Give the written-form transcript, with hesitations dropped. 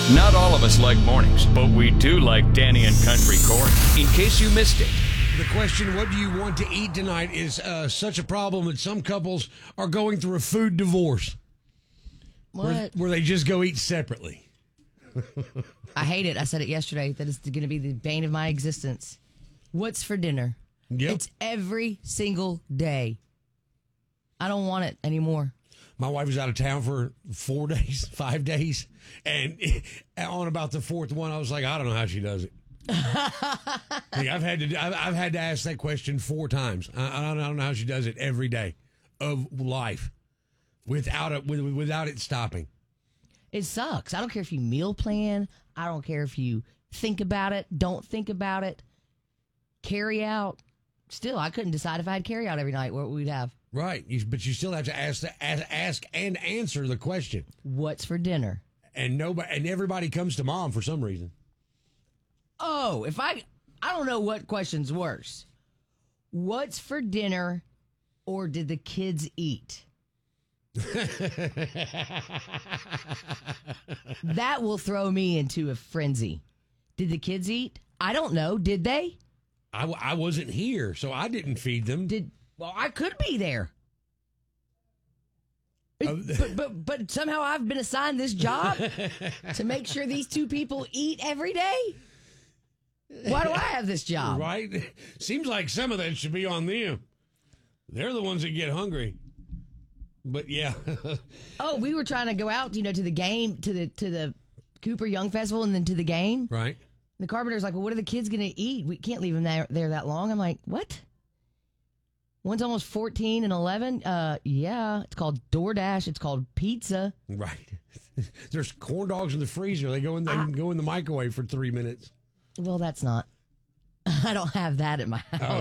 Not all of us like mornings, but we do like Danny and Country Corn. In case you missed it. The question, what do you want to eat tonight, is such a problem that some couples are going through a food divorce. What? Where they just go eat separately. I hate it. I said it yesterday that it's going to be the bane of my existence. What's for dinner? Yep. It's every single day. I don't want it anymore. My wife was out of town for 4 days, 5 days, and on about the fourth one, I was like, I don't know how she does it. I've had to ask that question 4 times. I don't know how she does it every day of life without it stopping. It sucks. I don't care if you meal plan. I don't care if you think about it, don't think about it. Carry out. Still, I couldn't decide if I had carry out every night what we'd have. Right, but you still have to ask and answer the question. What's for dinner? And everybody comes to mom for some reason. Oh, I don't know what question's worse. What's for dinner, or did the kids eat? That will throw me into a frenzy. Did the kids eat? I don't know. Did they? I wasn't here, so I didn't feed them. Well, I could be there. But somehow I've been assigned this job to make sure these two people eat every day. Why do I have this job? Right? Seems like some of that should be on them. They're the ones that get hungry. But yeah. Oh, we were trying to go out, to the game, to the Cooper Young Festival, and then to the game. Right. The carpenter's like, well, what are the kids going to eat? We can't leave them there that long. I'm like, what? One's almost 14 and 11. Yeah, it's called DoorDash. It's called pizza. Right. There's corn dogs in the freezer. They can go in the microwave for 3 minutes. Well, that's not. I don't have that at my house.